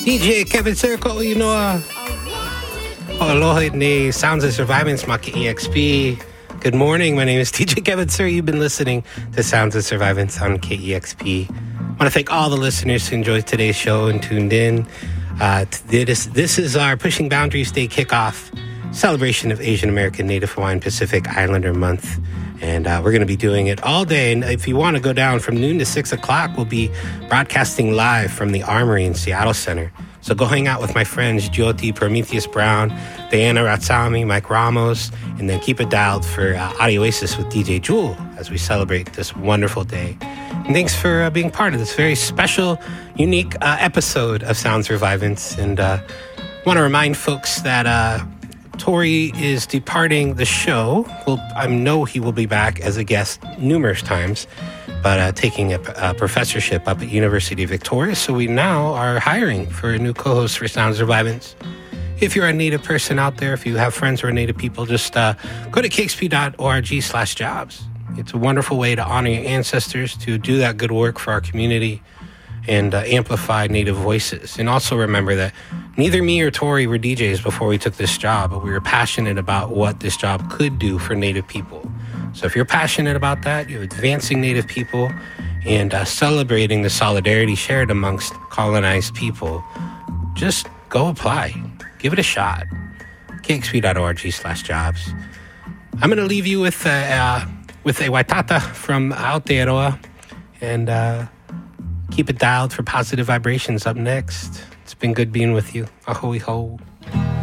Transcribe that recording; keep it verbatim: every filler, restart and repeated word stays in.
D J Kevin Circle, you know, uh, oh, aloha ni Sounds of Survivance, Maka E X P. Good morning, my name is D J Kevin Sir. You've been listening to Sounds of Survivance on K E X P. I want to thank all the listeners who enjoyed today's show and tuned in. Uh, this, this is our Pushing Boundaries Day kickoff celebration of Asian American, Native Hawaiian, Pacific Islander Month. And uh, we're going to be doing it all day. And if you want to go down from noon to six o'clock, we'll be broadcasting live from the Armory in Seattle Center. So go hang out with my friends Jyoti, Prometheus Brown, Diana Ratsami, Mike Ramos, and then keep it dialed for uh, Audio Oasis with D J Jewel as we celebrate this wonderful day. And thanks for uh, being part of this very special, unique uh, episode of Sounds Revivance. And uh, I want to remind folks that uh, Tori is departing the show. Well, I know he will be back as a guest numerous times, but uh, taking a, a professorship up at University of Victoria. So we now are hiring for a new co-host for Sounds Revivance. If you're a Native person out there, if you have friends who are Native people, just uh, go to k x p dot org slash jobs. It's a wonderful way to honor your ancestors, to do that good work for our community, and uh, amplify Native voices. And also remember that neither me or Tori were D Js before we took this job, but we were passionate about what this job could do for Native people. So if you're passionate about that, you're advancing Native people and uh, celebrating the solidarity shared amongst colonized people, just go apply. Give it a shot. k x p dot org slash jobs. I'm going to leave you with, uh, uh, with a Waitata from Aotearoa, and uh, keep it dialed for positive vibrations up next. It's been good being with you. Ahui ho.